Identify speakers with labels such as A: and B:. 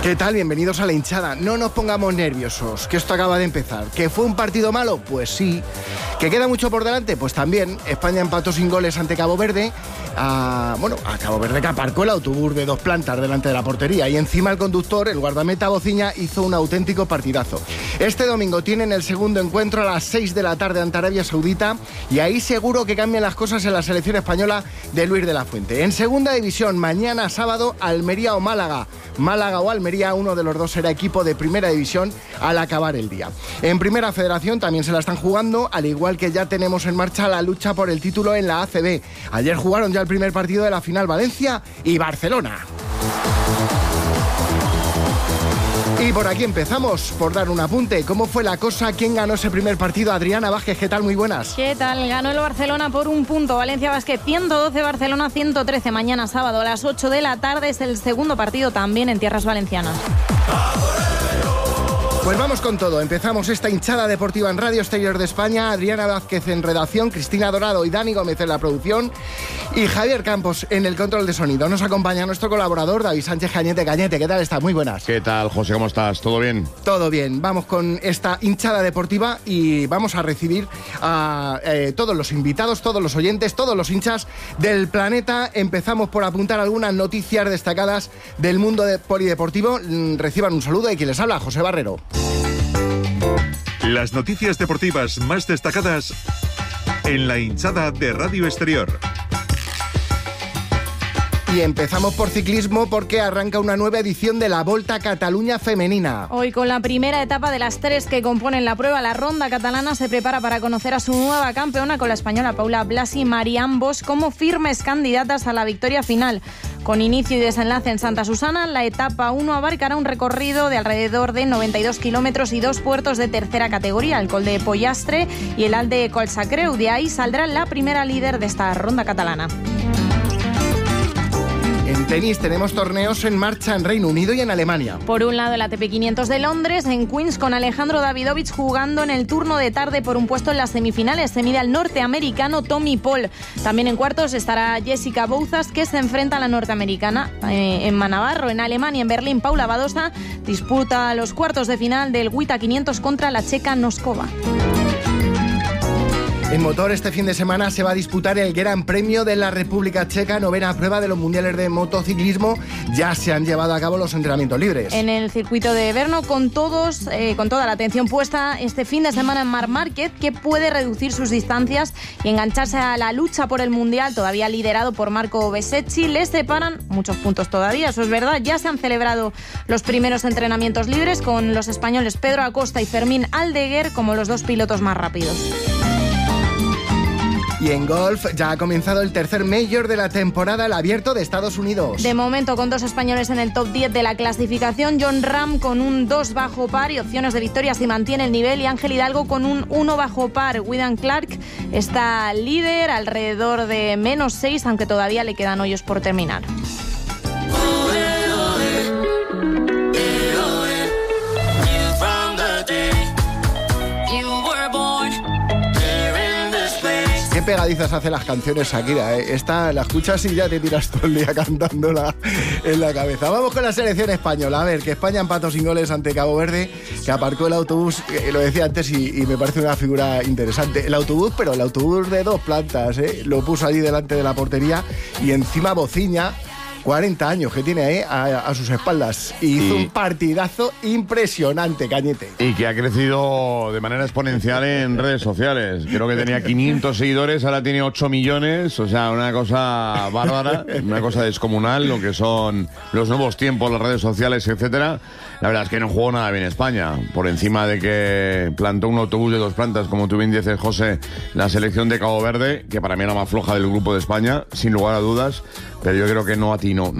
A: ¿Qué tal? Bienvenidos a La Hinchada. No nos pongamos nerviosos, que esto acaba de empezar. ¿Que fue un partido malo? Pues sí. ¿Que queda mucho por delante? Pues también. España empató sin goles ante Cabo Verde. A Cabo Verde, que aparcó el autobús de 2 plantas delante de la portería. Y encima el conductor, el guardameta Bociña, hizo un auténtico partidazo. Este domingo tienen el segundo encuentro a las 6 de la tarde ante Arabia Saudita. Y ahí seguro que cambian las cosas en la selección española de Luis de la Fuente. En segunda división, mañana sábado, Almería o Málaga. Málaga o Almería, uno de los dos será equipo de primera división al acabar el día. En primera federación también se la están jugando, al igual que ya tenemos en marcha la lucha por el título en la ACB. Ayer jugaron ya el primer partido de la final Valencia y Barcelona. Y por aquí empezamos, por dar un apunte. ¿Cómo fue la cosa? ¿Quién ganó ese primer partido? Adriana Vázquez, ¿qué tal? Muy buenas.
B: ¿Qué tal? Ganó el Barcelona por 1 punto. Valencia Basket 112, Barcelona 113. Mañana sábado a las 8 de la tarde es el segundo partido también en tierras valencianas.
A: Pues vamos con todo. Empezamos esta hinchada deportiva en Radio Exterior de España. Adriana Vázquez en redacción, Cristina Dorado y Dani Gómez en la producción y Javier Campos en el control de sonido. Nos acompaña nuestro colaborador David Sánchez Cañete. Cañete, ¿qué tal estás? Muy buenas.
C: ¿Qué tal, José? ¿Cómo estás? ¿Todo bien?
A: Todo bien. Vamos con esta hinchada deportiva y vamos a recibir a todos los invitados, todos los oyentes, todos los hinchas del planeta. Empezamos por apuntar algunas noticias destacadas del mundo polideportivo. Reciban un saludo de quien les habla, José Barrero.
D: Las noticias deportivas más destacadas en la hinchada de Radio Exterior.
A: Y empezamos por ciclismo porque arranca una nueva edición de la Volta a Cataluña femenina.
B: Hoy con la primera etapa de las 3 que componen la prueba, la ronda catalana se prepara para conocer a su nueva campeona con la española Paula Blasi y Marianne Vos como firmes candidatas a la victoria final. Con inicio y desenlace en Santa Susana, la etapa 1 abarcará un recorrido de alrededor de 92 kilómetros y 2 puertos de tercera categoría, el Col de Pollastre y el Alt de Collsacreu. De ahí saldrá la primera líder de esta ronda catalana.
A: En tenis tenemos torneos en marcha en Reino Unido y en Alemania.
B: Por un lado el ATP 500 de Londres, en Queens, con Alejandro Davidovich jugando en el turno de tarde por un puesto en las semifinales. Se mide al norteamericano Tommy Paul. También en cuartos estará Jessica Bouzas, que se enfrenta a la norteamericana en Manavarro. En Alemania, en Berlín, Paula Badosa disputa los cuartos de final del WTA 500 contra la checa Noskova.
A: En motor, este fin de semana se va a disputar el Gran Premio de la República Checa, novena prueba de los mundiales de motociclismo. Ya se han llevado a cabo los entrenamientos libres.
B: En el circuito de Brno, con toda la atención puesta este fin de semana en Marc Márquez, que puede reducir sus distancias y engancharse a la lucha por el mundial, todavía liderado por Marco Bezzecchi. Les separan muchos puntos todavía, eso es verdad. Ya se han celebrado los primeros entrenamientos libres con los españoles Pedro Acosta y Fermín Aldeguer como los 2 pilotos más rápidos.
A: Y en golf ya ha comenzado el tercer Major de la temporada, el Abierto de Estados Unidos.
B: De momento, con 2 españoles en el top 10 de la clasificación, Jon Rahm con un 2 bajo par y opciones de victoria si mantiene el nivel, y Ángel Hidalgo con un 1 bajo par. Wyndham Clark está líder alrededor de -6, aunque todavía le quedan hoyos por terminar.
A: Qué pegadizas hace las canciones Shakira, ¿eh? Esta la escuchas y ya te tiras todo el día cantándola en la cabeza. Vamos con la selección española. A ver, que España empató sin goles ante Cabo Verde, que aparcó el autobús, lo decía antes y me parece una figura interesante. El autobús, pero el autobús de 2 plantas, ¿eh? Lo puso allí delante de la portería y encima Bociña, 40 años que tiene ahí a sus espaldas. Y hizo un partidazo impresionante, Cañete.
C: Y que ha crecido de manera exponencial en redes sociales. Creo que tenía 500 seguidores, ahora tiene 8 millones. O sea, una cosa bárbara, una cosa descomunal, lo que son los nuevos tiempos, las redes sociales, etcétera. La verdad es que no jugó nada bien España. Por encima de que plantó un autobús de 2 plantas, como tú bien dices, José, la selección de Cabo Verde, que para mí era la más floja del grupo de España, sin lugar a dudas. Pero yo creo que no atinó